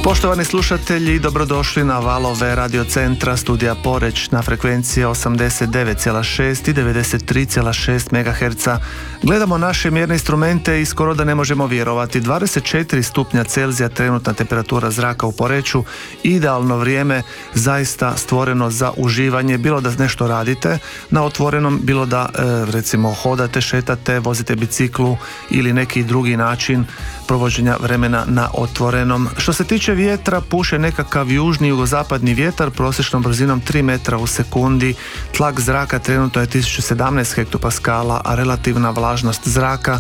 Poštovani slušatelji, dobrodošli na valove Radio Centra studija Poreć na frekvenciji 89,6 i 93,6 MHz. Gledamo naše mjerne instrumente i skoro da ne možemo vjerovati. 24 stupnja Celzija trenutna temperatura zraka u Poreču, idealno vrijeme, zaista stvoreno za uživanje, bilo da nešto radite na otvorenom, bilo da recimo hodate, šetate, vozite biciklu ili neki drugi način provođenja vremena na otvorenom. Što se tiče vjetra, puše nekakav južni jugozapadni vjetar prosječnom brzinom 3 metra u sekundi. Tlak zraka trenutno je 1017 hektopaskala, a relativna vlažnost zraka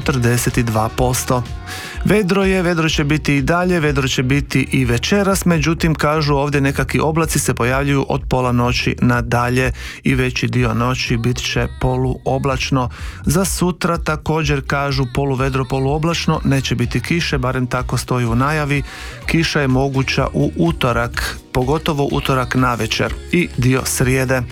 42%. Vedro će biti i dalje, vedro će biti i večeras, međutim kažu ovdje nekakvi oblaci se pojavljuju od pola noći nadalje i veći dio noći bit će poluoblačno. Za sutra također kažu poluvedro, poluoblačno, neće biti kiše, barem tako stoji u najavi. Kiša je moguća u utorak, pogotovo utorak navečer i dio srijede.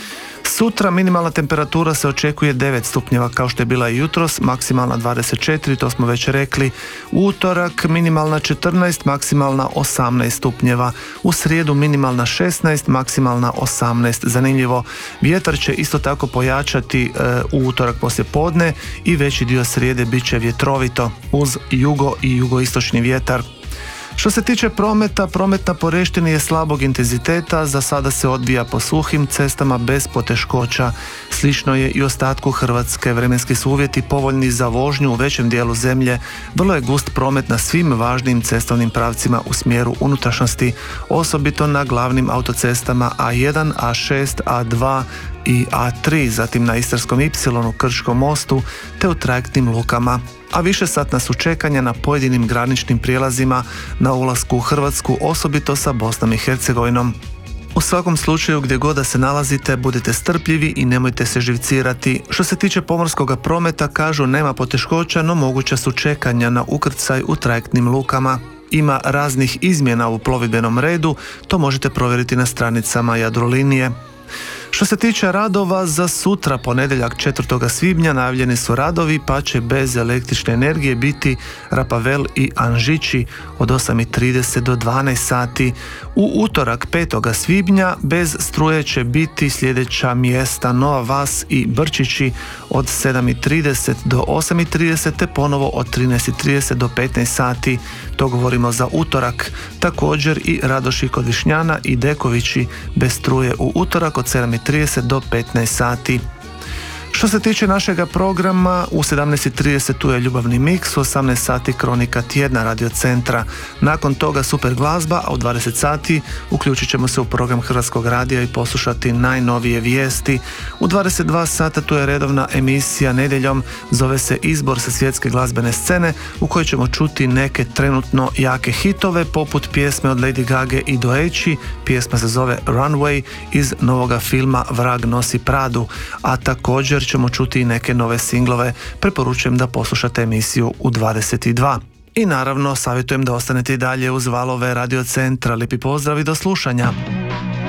Sutra minimalna temperatura se očekuje 9 stupnjeva kao što je bila i jutros, maksimalna 24, to smo već rekli. U utorak minimalna 14, maksimalna 18 stupnjeva. U srijedu minimalna 16, maksimalna 18. Zanimljivo, vjetar će isto tako pojačati u utorak poslije podne i veći dio srijede bit će vjetrovito uz jugo i jugoistočni vjetar. Što se tiče prometa, promet na Poreštini je slabog intenziteta, za sada se odvija po suhim cestama bez poteškoća. Slično je i ostatku Hrvatske, vremenski su uvjeti povoljni za vožnju u većem dijelu zemlje, vrlo je gust promet na svim važnim cestovnim pravcima u smjeru unutrašnjosti, osobito na glavnim autocestama A1, A6, A2 i A3, zatim na Istarskom Y, Krčkom mostu te u trajektnim lukama. A više satna su čekanja na pojedinim graničnim prijelazima na ulasku u Hrvatsku, osobito sa Bosnom i Hercegovinom. U svakom slučaju, gdje god da se nalazite, budite strpljivi i nemojte se živcirati. Što se tiče pomorskog prometa, kažu nema poteškoća, no moguća su čekanja na ukrcaj u trajektnim lukama. Ima raznih izmjena u plovidbenom redu, to možete provjeriti na stranicama Jadrolinije. Što se tiče radova, za sutra, ponedjeljak 4. svibnja, najavljeni su radovi, pa će bez električne energije biti Rapavel i Anžići od 8:30 do 12 sati. U utorak 5. svibnja bez struje će biti sljedeća mjesta: Nova Vas i Brčići od 7:30 do 8:30 te ponovo od 13:30 do 15 sati. To govorimo za utorak. Također i Radoši kod Višnjana i Dekovići bez struje u utorak od 7:30 do 15 sati. Što se tiče našega programa, u 17:30 tu je Ljubavni miks, u 18 sati Kronika tjedna Radio Centra. Nakon toga super glazba, a u 20 sati uključit ćemo se u program Hrvatskog radija i poslušati najnovije vijesti. U 22 sata tu je redovna emisija nedjeljom, zove se Izbor sa svjetske glazbene scene, u kojoj ćemo čuti neke trenutno jake hitove, poput pjesme od Lady Gage i Doeći. Pjesma se zove Runway iz novoga filma Vrag nosi Pradu, a također ćemo čuti i neke nove singlove. Preporučujem da poslušate emisiju u 22. I naravno, savjetujem da ostanete i dalje uz valove Radio Centra. Lijepi pozdrav i do slušanja.